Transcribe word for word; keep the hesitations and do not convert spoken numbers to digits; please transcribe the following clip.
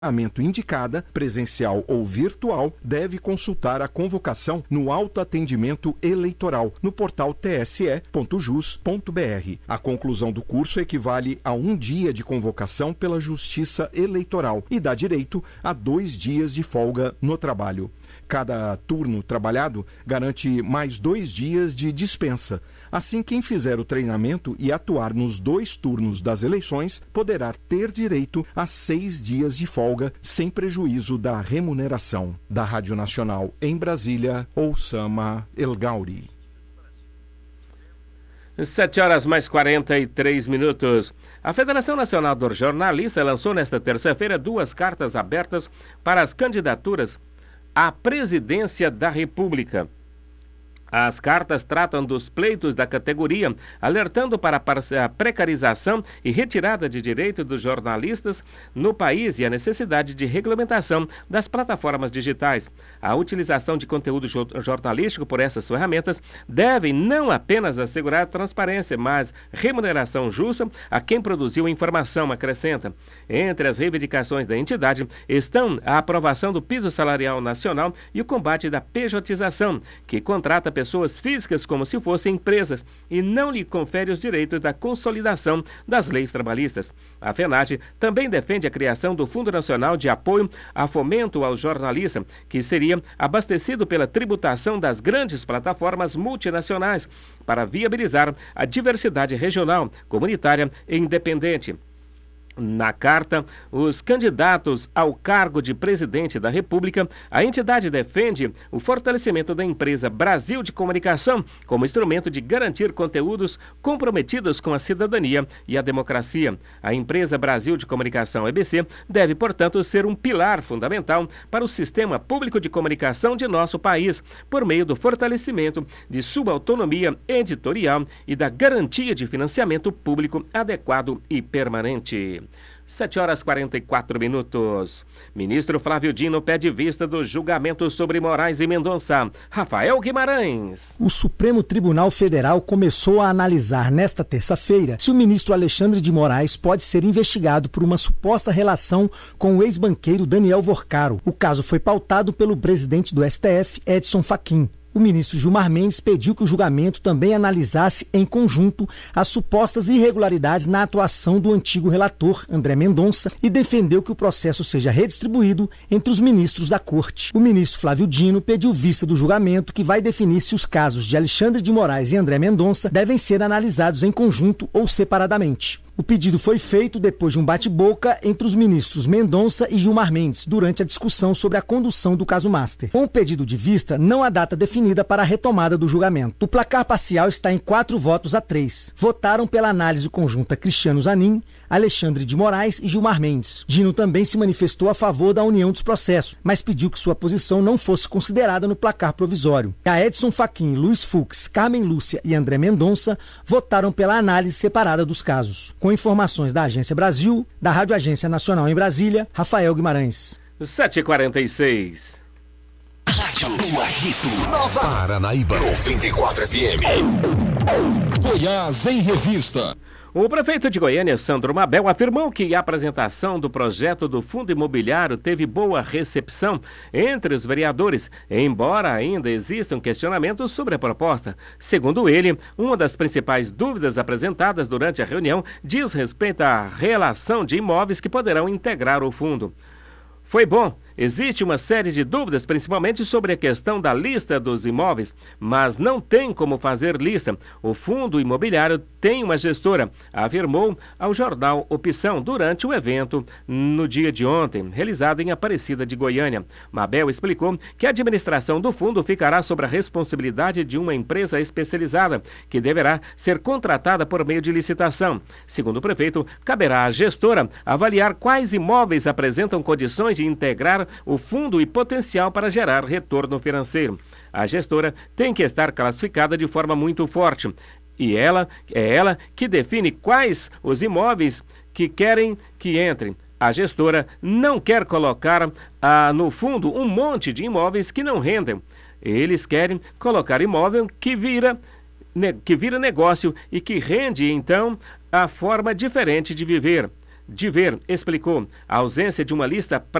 treinamento indicada, presencial ou virtual, deve consultar a convocação no autoatendimento eleitoral no portal t s e ponto jus ponto b r. A conclusão do curso equivale a um dia de convocação pela Justiça Eleitoral e dá direito a dois dias de folga no trabalho. Cada turno trabalhado garante mais dois dias de dispensa. Assim, quem fizer o treinamento e atuar nos dois turnos das eleições poderá ter direito a seis dias de folga sem prejuízo da remuneração. Da Rádio Nacional em Brasília, Oussama El Gauri. Sete horas mais quarenta e três minutos. A Federação Nacional dos Jornalistas lançou nesta terça-feira duas cartas abertas para as candidaturas à presidência da República. As cartas tratam dos pleitos da categoria, alertando para a precarização e retirada de direitos dos jornalistas no país e a necessidade de regulamentação das plataformas digitais. A utilização de conteúdo jornalístico por essas ferramentas deve não apenas assegurar transparência, mas remuneração justa a quem produziu a informação, acrescenta. Entre as reivindicações da entidade estão a aprovação do piso salarial nacional e o combate da pejotização, que contrata pessoas pessoas físicas como se fossem empresas e não lhe confere os direitos da consolidação das leis trabalhistas. A FENAGE também defende a criação do Fundo Nacional de Apoio a Fomento ao Jornalista, que seria abastecido pela tributação das grandes plataformas multinacionais para viabilizar a diversidade regional, comunitária e independente. Na carta, os candidatos ao cargo de presidente da República, a entidade defende o fortalecimento da empresa Brasil de Comunicação como instrumento de garantir conteúdos comprometidos com a cidadania e a democracia. A empresa Brasil de Comunicação, E B C, deve, portanto, ser um pilar fundamental para o sistema público de comunicação de nosso país, por meio do fortalecimento de sua autonomia editorial e da garantia de financiamento público adequado e permanente. Sete horas e quarenta e quatro minutos. Ministro Flávio Dino pede vista do julgamento sobre Moraes e Mendonça. Rafael Guimarães. O Supremo Tribunal Federal começou a analisar nesta terça-feira se o ministro Alexandre de Moraes pode ser investigado por uma suposta relação com o ex-banqueiro Daniel Vorcaro. O caso foi pautado pelo presidente do S T F, Edson Fachin. O ministro Gilmar Mendes pediu que o julgamento também analisasse em conjunto as supostas irregularidades na atuação do antigo relator, André Mendonça, e defendeu que o processo seja redistribuído entre os ministros da corte. O ministro Flávio Dino pediu vista do julgamento que vai definir se os casos de Alexandre de Moraes e André Mendonça devem ser analisados em conjunto ou separadamente. O pedido foi feito depois de um bate-boca entre os ministros Mendonça e Gilmar Mendes durante a discussão sobre a condução do caso Master. Com o pedido de vista, não há data definida para a retomada do julgamento. O placar parcial está em quatro votos a três. Votaram pela análise conjunta Cristiano Zanin, Alexandre de Moraes e Gilmar Mendes. Dino também se manifestou a favor da união dos processos, mas pediu que sua posição não fosse considerada no placar provisório. A Edson Fachin, Luiz Fux, Carmen Lúcia e André Mendonça votaram pela análise separada dos casos. Com informações da Agência Brasil, da Rádio Agência Nacional em Brasília, Rafael Guimarães. sete e quarenta e seis. Rádio do Agito. Nova Paranaíba. noventa e quatro F M. Goiás em Revista. O prefeito de Goiânia, Sandro Mabel, afirmou que a apresentação do projeto do Fundo Imobiliário teve boa recepção entre os vereadores, embora ainda existam questionamentos sobre a proposta. Segundo ele, uma das principais dúvidas apresentadas durante a reunião diz respeito à relação de imóveis que poderão integrar o fundo. Foi bom. Existe uma série de dúvidas, principalmente sobre a questão da lista dos imóveis, mas não tem como fazer lista. O fundo imobiliário tem uma gestora, afirmou ao jornal Opção durante o evento no dia de ontem, realizado em Aparecida de Goiânia. Mabel explicou que a administração do fundo ficará sob a responsabilidade de uma empresa especializada, que deverá ser contratada por meio de licitação. Segundo o prefeito, caberá à gestora avaliar quais imóveis apresentam condições de integrar o fundo e potencial para gerar retorno financeiro. A gestora tem que estar classificada de forma muito forte e ela é ela que define quais os imóveis que querem que entrem. A gestora não quer colocar ah, no fundo um monte de imóveis que não rendem. Eles querem colocar imóvel que vira, ne, que vira negócio e que rende, então, a forma diferente de viver. de ver, explicou a ausência de uma lista